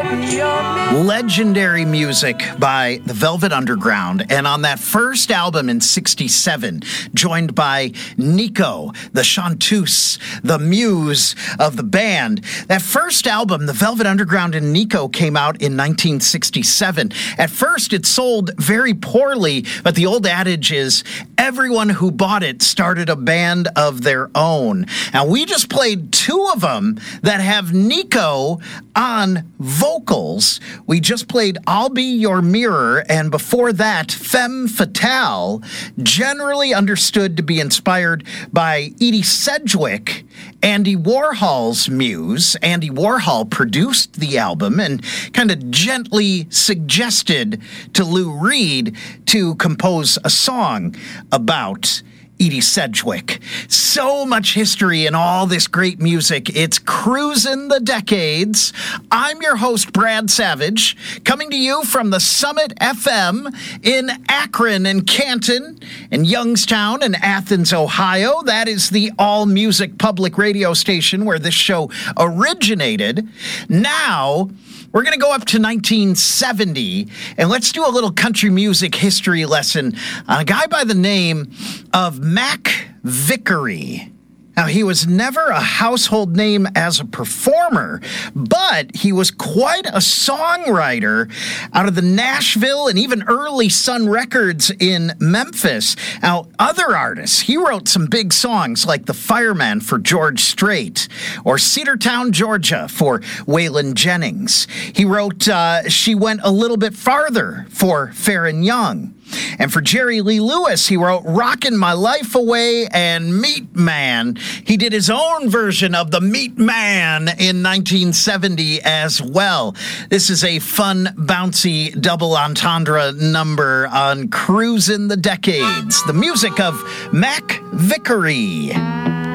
Legendary music by the Velvet Underground, and on that first album in '67, joined by Nico, the chanteuse, the muse of the band. That first album, the Velvet Underground and Nico, came out in 1967. At first, it sold very poorly, but the old adage is everyone who bought it started a band of their own. Now, we just played two of them that have Nico on vocals. We just played I'll Be Your Mirror, and before that, Femme Fatale, generally understood to be inspired by Edie Sedgwick, Andy Warhol's muse. Andy Warhol produced the album and kind of gently suggested to Lou Reed to compose a song about Edie Sedgwick. So much history and all this great music. It's Cruising the Decades. I'm your host, Brad Savage, coming to you from the Summit FM in Akron and Canton and Youngstown and Athens, Ohio. That is the all-music public radio station where this show originated. Now, we're going to go up to 1970, and let's do a little country music history lesson on a guy by the name of Mac Vickery. Now, he was never a household name as a performer, but he was quite a songwriter out of the Nashville and even early Sun Records in Memphis. Now, other artists, he wrote some big songs like The Fireman for George Strait or Cedartown, Georgia for Waylon Jennings. He wrote She Went a Little Bit Farther for Farron Young. And for Jerry Lee Lewis, he wrote Rockin' My Life Away and Meat Man. He did his own version of the Meat Man in 1970 as well. This is a fun, bouncy double entendre number on Cruising the Decades. The music of Mac Vickery.